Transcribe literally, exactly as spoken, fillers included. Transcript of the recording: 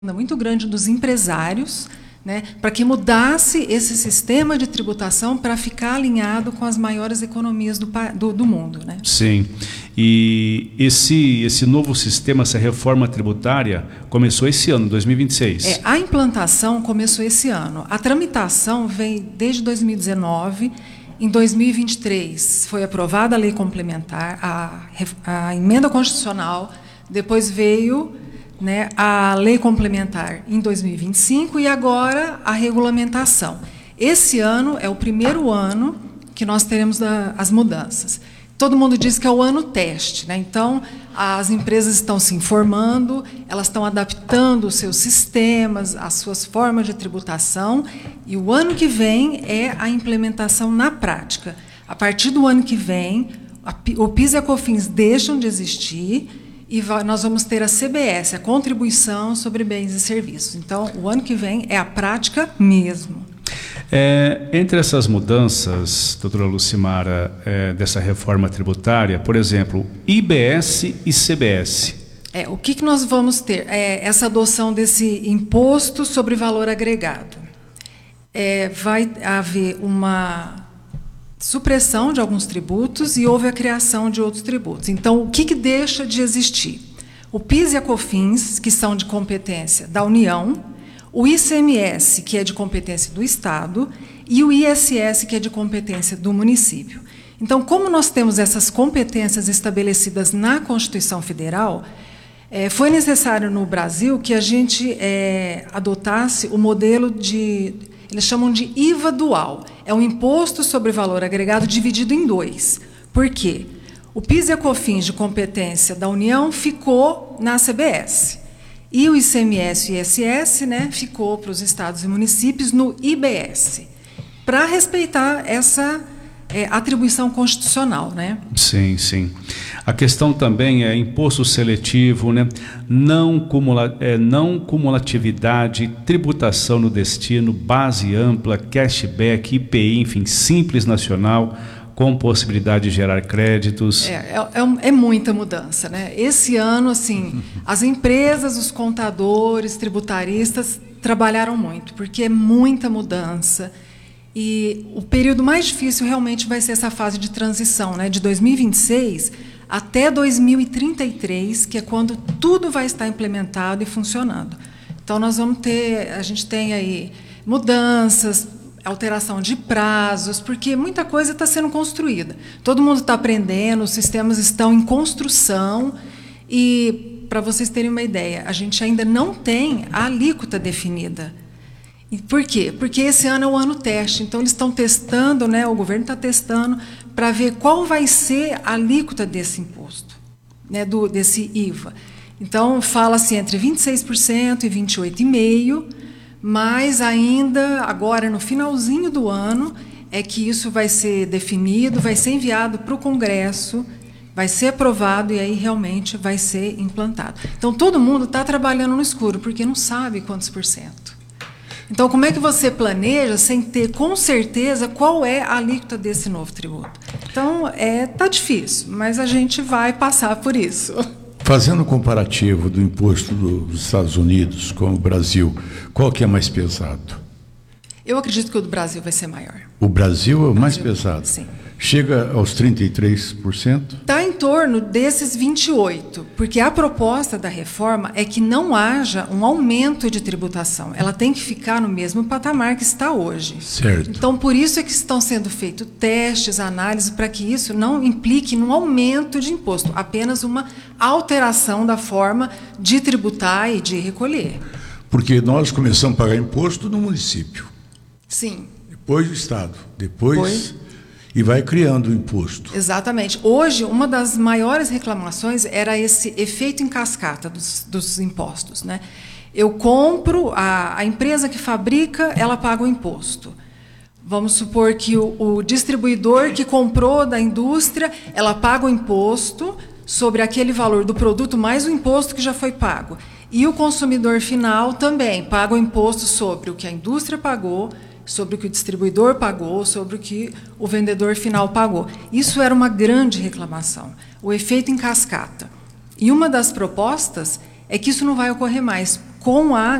muito grande dos empresários, né, para que mudasse esse sistema de tributação para ficar alinhado com as maiores economias do, do, do mundo, né? Sim. E esse, esse novo sistema, essa reforma tributária, começou esse ano, dois mil e vinte e seis. É, a implantação começou esse ano. A tramitação vem desde dois mil e dezenove. Em dois mil e vinte e três foi aprovada a lei complementar, a, a emenda constitucional, depois veio, né, a lei complementar em dois mil e vinte e cinco e agora a regulamentação. Esse ano é o primeiro ano que nós teremos a, as mudanças. Todo mundo diz que é o ano teste, né? Então, as empresas estão se informando, elas estão adaptando os seus sistemas, as suas formas de tributação, e o ano que vem é a implementação na prática. A partir do ano que vem, a, o PIS e a COFINS deixam de existir e vai, nós vamos ter a C B S, a Contribuição sobre Bens e Serviços. Então, o ano que vem é a prática mesmo. É, entre essas mudanças, doutora Lucimara, é, dessa reforma tributária, por exemplo, I B S e C B S. É, o que, que nós vamos ter? É, essa adoção desse imposto sobre valor agregado. É, vai haver uma supressão de alguns tributos e houve a criação de outros tributos. Então, o que, que deixa de existir? O PIS e a COFINS, que são de competência da União, o I C M S, que é de competência do Estado, e o I S S, que é de competência do município. Então, como nós temos essas competências estabelecidas na Constituição Federal, é, foi necessário no Brasil que a gente é, adotasse o modelo de, eles chamam de I V A dual, é um imposto sobre valor agregado dividido em dois. Por quê? O PIS e a COFINS de competência da União ficou na C B S. E o I C M S e o I S S, né, ficou para os estados e municípios no I B S, para respeitar essa é, atribuição constitucional, né? Sim, sim. A questão também é imposto seletivo, né? Não, cumula, é, não cumulatividade, tributação no destino, base ampla, cashback, I P I, enfim, simples nacional, com possibilidade de gerar créditos. É, é, é muita mudança, né? Esse ano, assim, as empresas, os contadores, tributaristas trabalharam muito, porque é muita mudança. E o período mais difícil realmente vai ser essa fase de transição, né? De dois mil e vinte e seis até dois mil e trinta e três, que é quando tudo vai estar implementado e funcionando. Então, nós vamos ter, a gente tem aí mudanças, alteração de prazos, porque muita coisa está sendo construída. Todo mundo está aprendendo, os sistemas estão em construção e, para vocês terem uma ideia, a gente ainda não tem a alíquota definida. E por quê? Porque esse ano é o ano teste, então eles estão testando, né, o governo está testando para ver qual vai ser a alíquota desse imposto, né, do, desse I V A. Então, fala-se entre vinte e seis por cento e vinte e oito vírgula cinco por cento, mas ainda agora no finalzinho do ano é que isso vai ser definido, vai ser enviado para o Congresso, vai ser aprovado e aí realmente vai ser implantado. Então todo mundo está trabalhando no escuro porque não sabe quantos por cento. Então como é que você planeja sem ter com certeza qual é a alíquota desse novo tributo? Então é tá difícil, mas a gente vai passar por isso. Fazendo um comparativo do imposto dos Estados Unidos com o Brasil, qual que é mais pesado? Eu acredito que o do Brasil vai ser maior. O Brasil é o mais Brasil, pesado? Sim. Chega aos trinta e três por cento? Está em torno desses vinte e oito por cento, porque a proposta da reforma é que não haja um aumento de tributação. Ela tem que ficar no mesmo patamar que está hoje. Certo. Então, por isso é que estão sendo feitos testes, análises, para que isso não implique num aumento de imposto, apenas uma alteração da forma de tributar e de recolher. Porque nós começamos a pagar imposto no município. Sim. Depois do Estado. Depois... Depois... E vai criando o imposto. Exatamente. Hoje, uma das maiores reclamações era esse efeito em cascata dos, dos impostos, né? Eu compro, a, a empresa que fabrica, ela paga o imposto. Vamos supor que o, o distribuidor que comprou da indústria, ela paga o imposto sobre aquele valor do produto, mais o imposto que já foi pago. E o consumidor final também paga o imposto sobre o que a indústria pagou, sobre o que o distribuidor pagou, sobre o que o vendedor final pagou. Isso era uma grande reclamação, o efeito em cascata. E uma das propostas é que isso não vai ocorrer mais. com a